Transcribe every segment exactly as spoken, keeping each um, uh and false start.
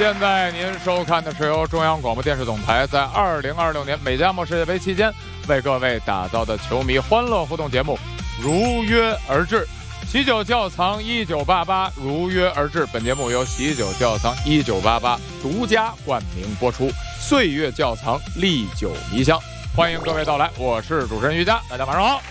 现在您收看的是由中央广播电视总台在二零二六年美加墨世界杯期间为各位打造的球迷欢乐互动节目《如约而至》。喜酒窖藏一九八八如约而至，本节目由喜酒窖藏一九八八独家冠名播出，岁月窖藏历久弥香。欢迎各位到来，我是主持人于佳，大家晚上好。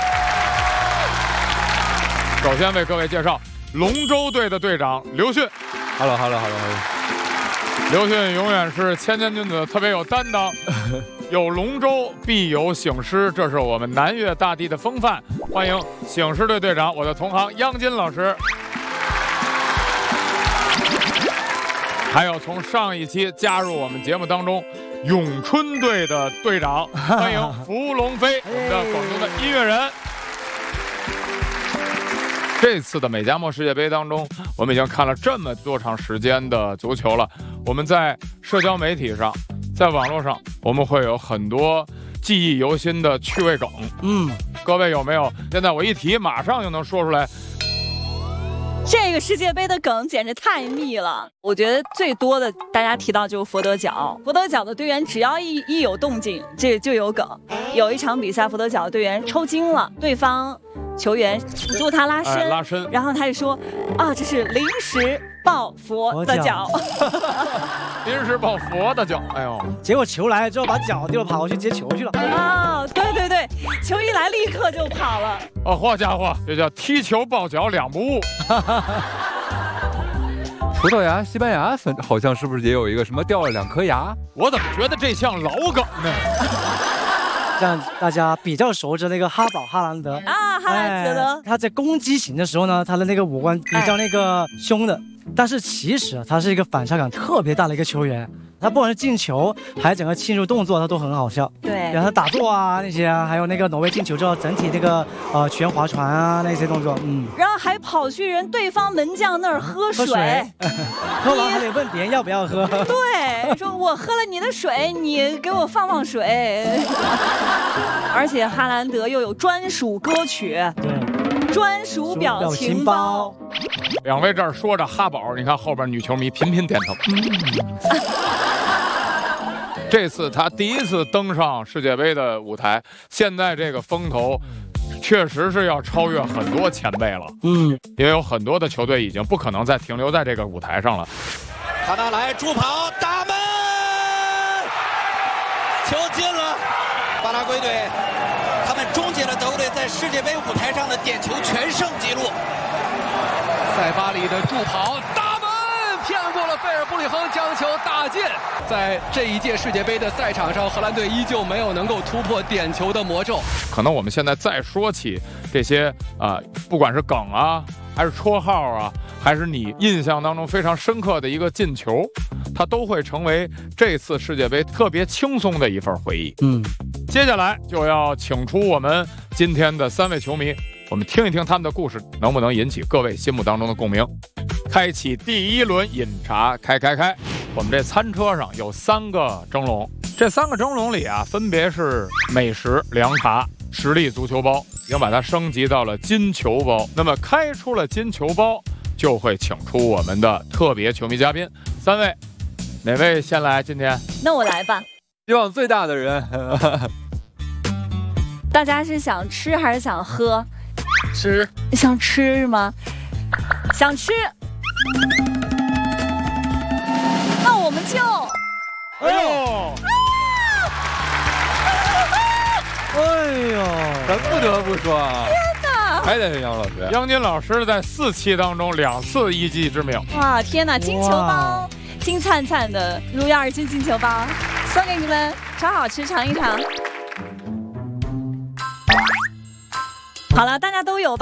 首先为各位介绍龙舟队的队长刘迅。 Hello Hello Hello Hello。 刘迅永远是谦谦君子，特别有担当。有龙舟必有醒狮，这是我们南岳大地的风范。欢迎醒狮队队长，我的同行央金老师。还有从上一期加入我们节目当中咏春队的队长，欢迎伏龙飞，我们的广东的音乐人。这次的美加墨世界杯当中，我们已经看了这么多长时间的足球了。我们在社交媒体上，在网络上，我们会有很多记忆犹新的趣味梗。嗯，各位有没有？现在我一提，马上就能说出来。 这个世界杯的梗简直太密了，我觉得最多的大家提到就是佛得角。佛得角的队员只要一一有动静，这就有梗。有一场比赛，佛得角的队员抽筋了，对方球员辅助他拉伸， 哎、拉伸， 然后他就说：“啊，这是临时抱佛的脚。” 临时抱佛的脚，哎呦！ 结果球来了之后，把脚丢了，跑过去接球去了。 啊，对对对，球一来立刻就跑了。 哦，好家伙，这叫踢球抱脚两不误。 葡萄牙、西班牙分好像是不是也有一个什么掉了两颗牙？ 我怎么觉得这像老梗呢？ 让大家比较熟知那个哈堡哈兰德啊，哈兰德的、 哎，他在攻击型的时候呢，他的那个五官比较那个凶的，哎、但是其实他是一个反差感特别大的一个球员。他不管是进球，还是整个庆祝动作，他都很好笑。 对， 然后他打坐啊那些啊，还有那个挪威进球之后整体那个呃全划船啊那些动作，嗯。 然后还跑去人对方门将那儿喝水， 喝, 水喝完还得问别人要不要喝。 对，说我喝了你的水，你给我放放水。而且哈兰德又有专属歌曲， 对， 专属表情包。 两位这儿说着哈堡，你看后边女球迷频频点头。嗯、这次他第一次登上世界杯的舞台，现在这个风头确实是要超越很多前辈了。嗯，也有很多的球队已经不可能再停留在这个舞台上了。 卡纳莱助跑打门，球进了！巴拉圭队他们终结了德国队在世界杯舞台上的点球全胜纪录。 塞巴里的助跑打门，骗过了费尔布里亨，将球打进。在这一届世界杯的赛场上，荷兰队依旧没有能够突破点球的魔咒。 可能我们现在再说起这些啊、呃，不管是梗啊，还是绰号啊，还是你印象当中非常深刻的一个进球，它都会成为这次世界杯特别轻松的一份回忆。嗯，接下来就要请出我们今天的三位球迷。我们听一听他们的故事，能不能引起各位心目当中的共鸣？开启第一轮饮茶开开开。我们这餐车上有三个蒸笼，这三个蒸笼里啊，分别是美食、凉茶、实力足球包，已经把它升级到了金球包。那么开出了金球包，就会请出我们的特别球迷嘉宾。三位，哪位先来？今天？ 那我来吧。 希望最大的人。 大家是想吃还是想喝？ 吃， 想吃是吗？想吃，那我们就， 哎呦， 哎呦， 咱不得不说啊， 天哪， 还得是杨老师， 杨金老师在四期当中两次一击之名， 哇，天哪，金球包，金灿灿的如约而至金球包，送给你们，超好吃，尝一尝。好了，大家都有吧。